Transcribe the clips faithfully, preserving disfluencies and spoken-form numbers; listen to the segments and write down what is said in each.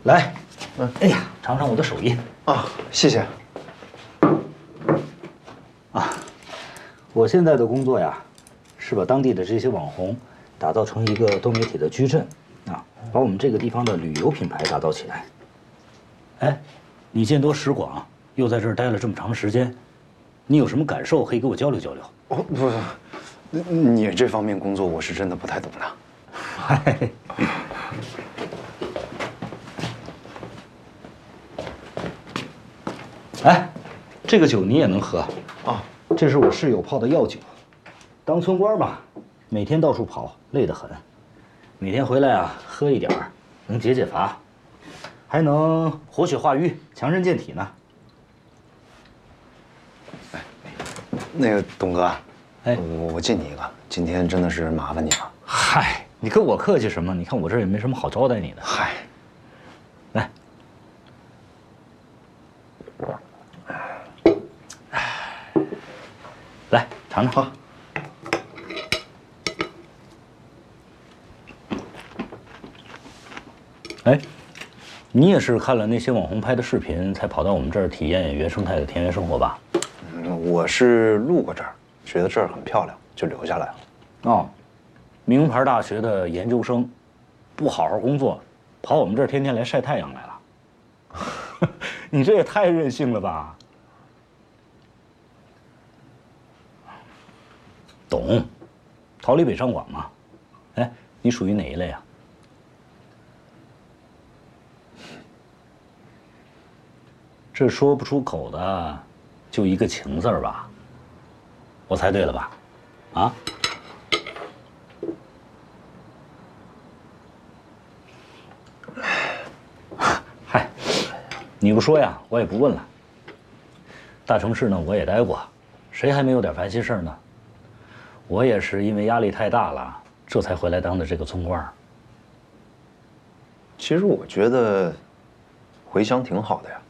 来，嗯，哎呀，尝尝我的手艺啊，谢谢。 啊，我现在的工作呀，是把当地的这些网红打造成一个多媒体的矩阵，啊，把我们这个地方的旅游品牌打造起来。哎，你见多识广，又在这儿待了这么长时间，你有什么感受可以跟我交流交流？ 哦，不是，你这方面工作我是真的不太懂的。 嗨。哎，这个酒你也能喝啊？ 这是我室友泡的药酒。当村官嘛，每天到处跑，累得很。每天回来啊，喝一点儿，能解解乏，还能活血化瘀、强身健体呢。 哎，那个董哥， 哎， 我我敬你一个，今天真的是麻烦你了。 嗨，你跟我客气什么？你看我这儿也没什么好招待你的。 嗨， 来。来尝尝。 好。 哎，你也是看了那些网红拍的视频，才跑到我们这儿体验原生态的田园生活吧？ 嗯，我是路过这儿，觉得这儿很漂亮，就留下来了。 哦，名牌大学的研究生，不好好工作，跑我们这儿天天来晒太阳来了。你这也太任性了吧！懂，桃李北上广嘛。哎，你属于哪一类啊？这说不出口的，就一个情字儿吧。我猜对了吧？啊？嗨，你不说呀，我也不问了。大城市呢，我也待过，谁还没有点烦心事儿呢？我也是因为压力太大了，这才回来当的这个村官。 其实我觉得回乡挺好的呀。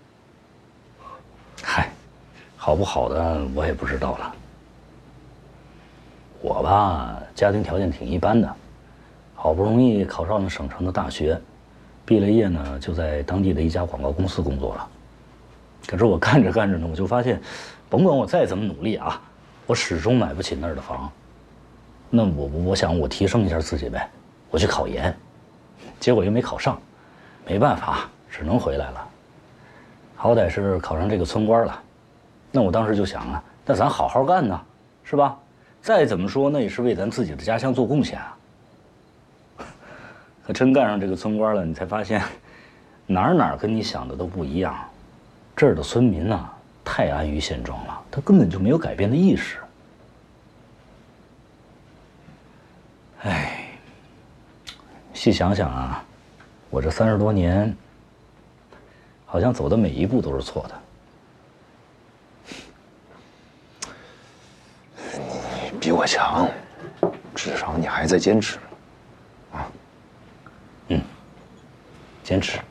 嗨，好不好的我也不知道了。我吧，家庭条件挺一般的，好不容易考上了省城的大学，毕了业呢，就在当地的一家广告公司工作了。可是我干着干着呢，我就发现，甭管我再怎么努力啊，我始终买不起那儿的房。那我我想我提升一下自己呗，我去考研，结果又没考上，没办法，只能回来了。好歹是考上这个村官了，那我当时就想啊，那咱好好干呢，是吧？再怎么说，那也是为咱自己的家乡做贡献啊。可真干上这个村官了，你才发现，哪儿哪儿跟你想的都不一样。这儿的村民呢，太安于现状了，他根本就没有改变的意识。哎，细想想啊，我这三十多年，好像走的每一步都是错的。 你比我强，至少你还在坚持，啊。 嗯，坚持。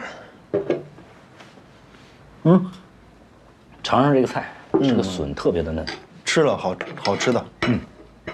嗯，尝尝这个菜，这个笋特别的嫩。 吃了好好吃的。 嗯。